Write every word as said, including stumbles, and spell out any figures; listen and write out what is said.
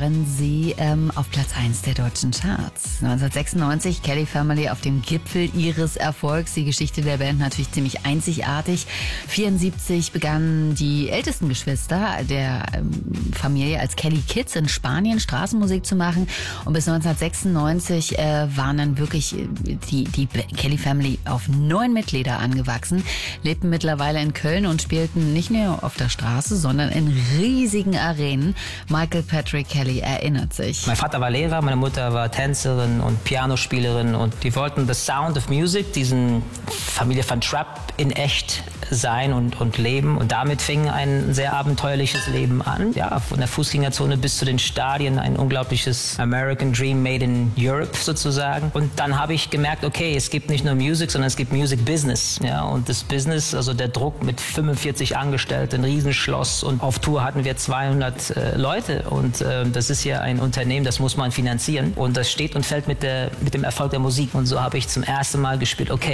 waren sie ähm, auf Platz eins der deutschen Charts. neunzehnhundertsechsundneunzig, Kelly Family auf dem Gipfel ihres Erfolgs. Die Geschichte der Band natürlich ziemlich einzigartig. vierundsiebzig begannen die ältesten Geschwister der ähm, Familie als Kelly Kids in Spanien Straßenmusik zu machen. Und bis neunzehnhundertsechsundneunzig äh, waren dann wirklich die, die Kelly Family auf neun Mitglieder angewachsen, lebten mittlerweile in Köln und spielten nicht nur auf der Straße, sondern in riesigen Arenen. Michael Patrick Kelly erinnert sich. Mein Vater war Lehrer, meine Mutter war Tänzerin und Pianospielerin und die wollten The Sound of Music, diesen Familie von Trapp, in echt sein und, und leben. Und damit fing ein sehr abenteuerliches Leben an. Ja, von der Fußgängerzone bis zu den Stadien, ein unglaubliches American Dream made in Europe sozusagen. Und dann habe ich gemerkt, okay, es gibt nicht nur Music, sondern es gibt Music Business. Ja, und das Business, also der Druck mit fünfundvierzig Angestellten, ein Riesenschloss und auf Tour hatten wir zweihundert äh, Leute und äh, das ist ja ein Unternehmen, das muss man finanzieren und das steht und fällt mit, der, mit dem Erfolg der Musik. Und so habe ich zum ersten Mal gespielt, okay,